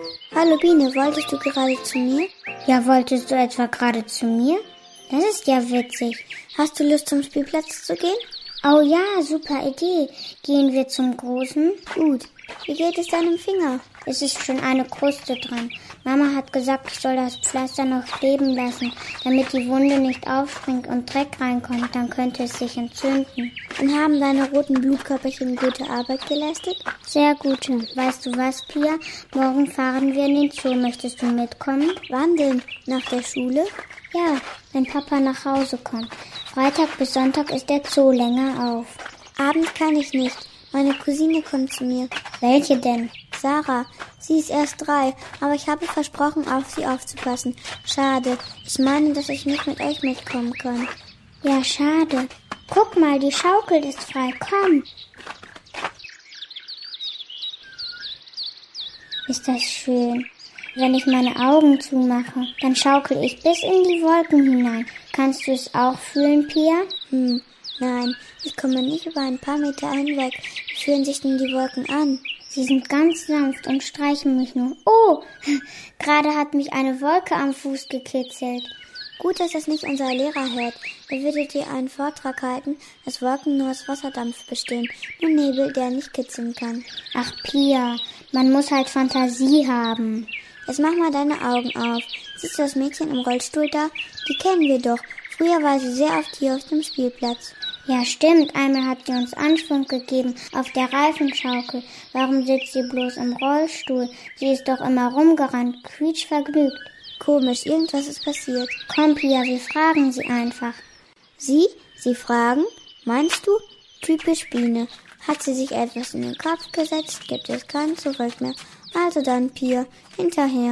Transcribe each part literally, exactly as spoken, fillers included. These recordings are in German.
Hallo Biene, wolltest du gerade zu mir? Ja, wolltest du etwa gerade zu mir? Das ist ja witzig. Hast du Lust, zum Spielplatz zu gehen? Oh ja, super Idee. Gehen wir zum Großen? Gut. Wie geht es deinem Finger? Es ist schon eine Kruste dran. Mama hat gesagt, ich soll das Pflaster noch kleben lassen, damit die Wunde nicht aufspringt und Dreck reinkommt. Dann könnte es sich entzünden. Und haben deine roten Blutkörperchen gute Arbeit geleistet? Sehr gute. Weißt du was, Pia? Morgen fahren wir in den Zoo. Möchtest du mitkommen? Wann denn? Nach der Schule? Ja, wenn Papa nach Hause kommt. Freitag bis Sonntag ist der Zoo länger auf. Abends kann ich nicht. Meine Cousine kommt zu mir. Welche denn? Sarah. Sie ist erst drei, aber ich habe versprochen, auf sie aufzupassen. Schade. Ich meine, dass ich nicht mit euch mitkommen kann. Ja, schade. Guck mal, die Schaukel ist frei. Komm. Ist das schön. Wenn ich meine Augen zumache, dann schaukel ich bis in die Wolken hinein. Kannst du es auch fühlen, Pia? Hm, nein, ich komme nicht über ein paar Meter hinweg. Wie fühlen sich denn die Wolken an? Sie sind ganz sanft und streichen mich nur. Oh, gerade hat mich eine Wolke am Fuß gekitzelt. Gut, dass das nicht unser Lehrer hört. Er würde dir einen Vortrag halten, dass Wolken nur aus Wasserdampf bestehen, nur Nebel, der nicht kitzeln kann. Ach, Pia, man muss halt Fantasie haben. Jetzt mach mal deine Augen auf. Siehst du das Mädchen im Rollstuhl da? Die kennen wir doch. Früher war sie sehr oft hier auf dem Spielplatz. Ja, stimmt. Einmal hat sie uns Anschwung gegeben auf der Reifenschaukel. Warum sitzt sie bloß im Rollstuhl? Sie ist doch immer rumgerannt, quietschvergnügt. Komisch, irgendwas ist passiert. Komm, Pia, wir fragen sie einfach. Sie? Sie fragen? Meinst du? Typisch Biene. Hat sie sich etwas in den Kopf gesetzt? Gibt es kein Zurück mehr. Also dann, Pia, hinterher.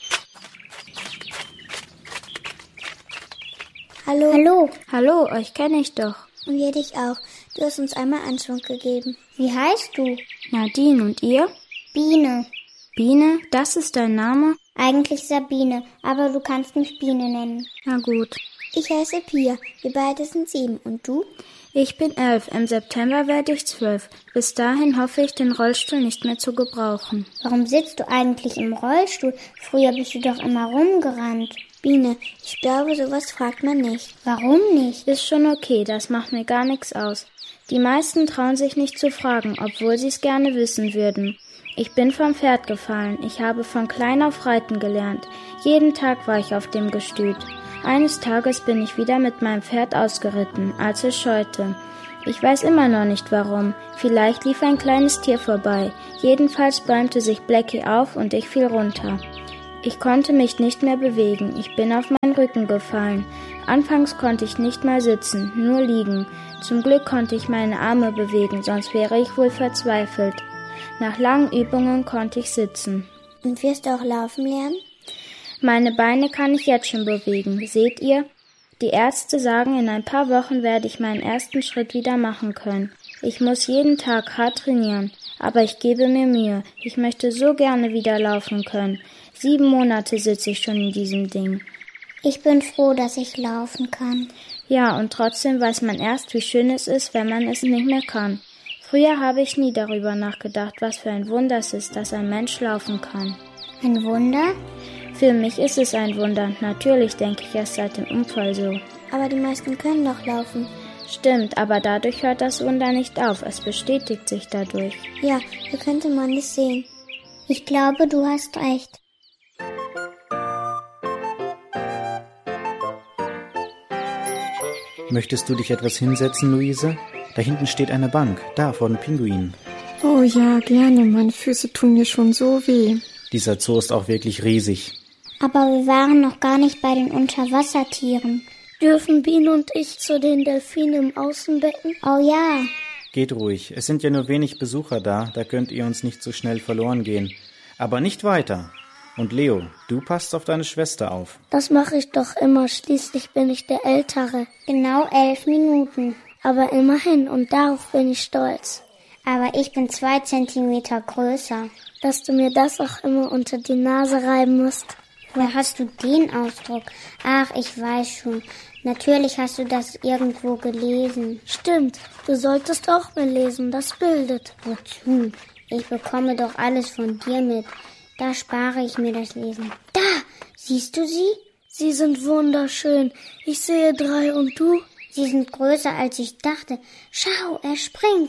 Hallo. Hallo. Hallo, euch kenne ich doch. Und wir dich auch. Du hast uns einmal Anschwung gegeben. Wie heißt du? Nadine, und ihr? Biene. Biene, das ist dein Name? Eigentlich Sabine, aber du kannst mich Biene nennen. Na gut. Ich heiße Pia. Wir beide sind sieben. Und du? Ich bin elf. Im September werde ich zwölf. Bis dahin hoffe ich, den Rollstuhl nicht mehr zu gebrauchen. Warum sitzt du eigentlich im Rollstuhl? Früher bist du doch immer rumgerannt. Biene, ich glaube, sowas fragt man nicht. Warum nicht? Ist schon okay, das macht mir gar nichts aus. Die meisten trauen sich nicht zu fragen, obwohl sie es gerne wissen würden. Ich bin vom Pferd gefallen. Ich habe von klein auf reiten gelernt. Jeden Tag war ich auf dem Gestüt. Eines Tages bin ich wieder mit meinem Pferd ausgeritten, als es scheute. Ich weiß immer noch nicht warum. Vielleicht lief ein kleines Tier vorbei. Jedenfalls bäumte sich Blackie auf und ich fiel runter. Ich konnte mich nicht mehr bewegen. Ich bin auf meinen Rücken gefallen. Anfangs konnte ich nicht mal sitzen, nur liegen. Zum Glück konnte ich meine Arme bewegen, sonst wäre ich wohl verzweifelt. Nach langen Übungen konnte ich sitzen. Und wirst du auch laufen lernen? Meine Beine kann ich jetzt schon bewegen. Seht ihr? Die Ärzte sagen, in ein paar Wochen werde ich meinen ersten Schritt wieder machen können. Ich muss jeden Tag hart trainieren, aber ich gebe mir Mühe. Ich möchte so gerne wieder laufen können. Sieben Monate sitze ich schon in diesem Ding. Ich bin froh, dass ich laufen kann. Ja, und trotzdem weiß man erst, wie schön es ist, wenn man es nicht mehr kann. Früher habe ich nie darüber nachgedacht, was für ein Wunder es ist, dass ein Mensch laufen kann. Ein Wunder? Für mich ist es ein Wunder. Natürlich denke ich erst seit dem Unfall so. Aber die meisten können doch laufen. Stimmt, aber dadurch hört das Wunder nicht auf. Es bestätigt sich dadurch. Ja, so könnte man es sehen. Ich glaube, du hast recht. Möchtest du dich etwas hinsetzen, Luise? Da hinten steht eine Bank, da vor den Pinguinen. Oh ja, gerne. Meine Füße tun mir schon so weh. Dieser Zoo ist auch wirklich riesig. Aber wir waren noch gar nicht bei den Unterwassertieren. Dürfen Biene und ich zu den Delfinen im Außenbecken? Oh ja. Geht ruhig. Es sind ja nur wenig Besucher da, da könnt ihr uns nicht so schnell verloren gehen. Aber nicht weiter. Und Leo, du passt auf deine Schwester auf. Das mache ich doch immer. Schließlich bin ich der Ältere. Genau elf Minuten. Aber immerhin, und darauf bin ich stolz. Aber ich bin zwei Zentimeter größer. Dass du mir das auch immer unter die Nase reiben musst. Woher hast du den Ausdruck? Ach, ich weiß schon. Natürlich hast du das irgendwo gelesen. Stimmt, du solltest auch mal lesen, das bildet. Wozu? Ich bekomme doch alles von dir mit. Da spare ich mir das Lesen. Da, siehst du sie? Sie sind wunderschön. Ich sehe drei und du? Sie sind größer, als ich dachte. Schau, er springt.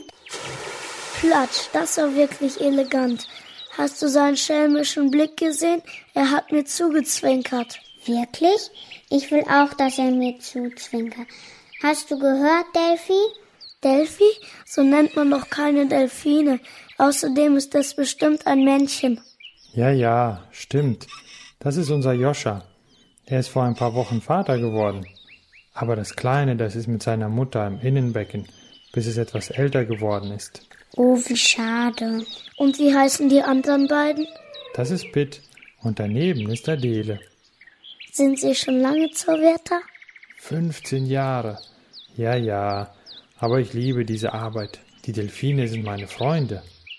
Platsch, das war wirklich elegant. Hast du seinen schelmischen Blick gesehen? Er hat mir zugezwinkert. Wirklich? Ich will auch, dass er mir zuzwinkert. Hast du gehört, Delphi? Delphi? So nennt man doch keine Delfine. Außerdem ist das bestimmt ein Männchen. Ja, ja, stimmt. Das ist unser Joscha. Er ist vor ein paar Wochen Vater geworden. Aber das Kleine, das ist mit seiner Mutter im Innenbecken, bis es etwas älter geworden ist. Oh, wie schade. Und wie heißen die anderen beiden? Das ist Pitt und daneben ist Adele. Sind sie schon lange zur Wärter? fünfzehn Jahre. Ja, ja, aber ich liebe diese Arbeit. Die Delfine sind meine Freunde.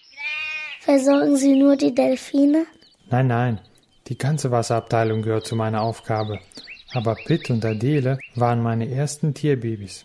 Versorgen Sie nur die Delfine? Nein, nein, die ganze Wasserabteilung gehört zu meiner Aufgabe. Aber Pitt und Adele waren meine ersten Tierbabys.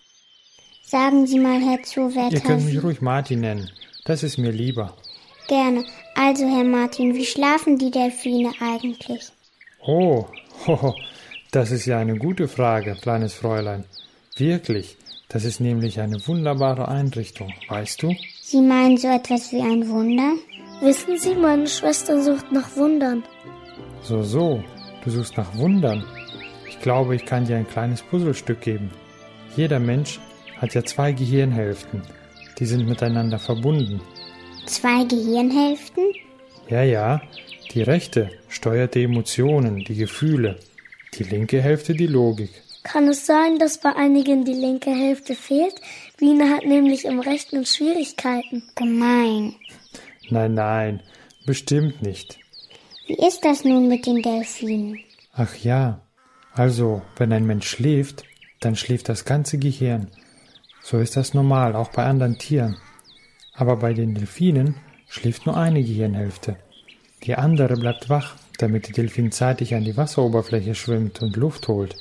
Sagen Sie mal, Herr Zoowärter. Ihr könnt mich ruhig Martin nennen. Das ist mir lieber. Gerne. Also, Herr Martin, wie schlafen die Delfine eigentlich? Oh, hoho, das ist ja eine gute Frage, kleines Fräulein. Wirklich, das ist nämlich eine wunderbare Einrichtung, weißt du? Sie meinen so etwas wie ein Wunder? Wissen Sie, meine Schwester sucht nach Wundern. So, so, du suchst nach Wundern. Ich glaube, ich kann dir ein kleines Puzzlestück geben. Jeder Mensch hat ja zwei Gehirnhälften. Die sind miteinander verbunden. Zwei Gehirnhälften? Ja, ja. Die rechte steuert die Emotionen, die Gefühle. Die linke Hälfte die Logik. Kann es sein, dass bei einigen die linke Hälfte fehlt? Biene hat nämlich im Rechnen Schwierigkeiten. Gemein. Nein, nein, bestimmt nicht. Wie ist das nun mit den Delfinen? Ach ja, also, wenn ein Mensch schläft, dann schläft das ganze Gehirn. So ist das normal, auch bei anderen Tieren. Aber bei den Delfinen schläft nur eine Gehirnhälfte. Die andere bleibt wach, damit der Delfin zeitig an die Wasseroberfläche schwimmt und Luft holt.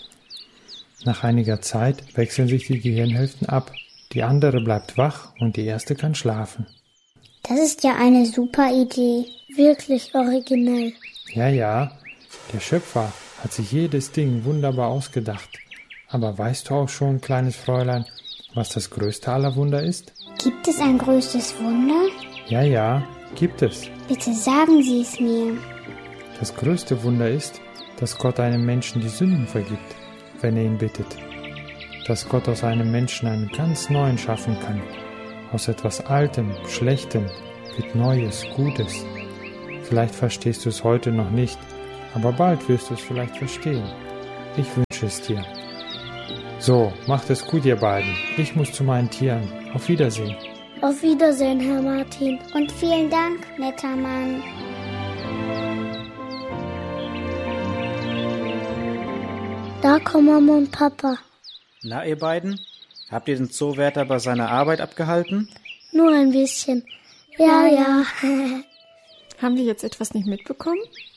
Nach einiger Zeit wechseln sich die Gehirnhälften ab. Die andere bleibt wach und die erste kann schlafen. Das ist ja eine super Idee. Wirklich originell. Ja, ja, der Schöpfer hat sich jedes Ding wunderbar ausgedacht. Aber weißt du auch schon, kleines Fräulein, was das größte aller Wunder ist? Gibt es ein größtes Wunder? Ja, ja, gibt es. Bitte sagen Sie es mir. Das größte Wunder ist, dass Gott einem Menschen die Sünden vergibt, wenn er ihn bittet. Dass Gott aus einem Menschen einen ganz neuen schaffen kann. Aus etwas Altem, Schlechtem wird Neues, Gutes. Vielleicht verstehst du es heute noch nicht, aber bald wirst du es vielleicht verstehen. Ich wünsche es dir. So, macht es gut, ihr beiden. Ich muss zu meinen Tieren. Auf Wiedersehen. Auf Wiedersehen, Herr Martin. Und vielen Dank, netter Mann. Da kommen Mama und Papa. Na, ihr beiden? Habt ihr den Zoowärter bei seiner Arbeit abgehalten? Nur ein bisschen. Ja, ja. Haben wir jetzt etwas nicht mitbekommen?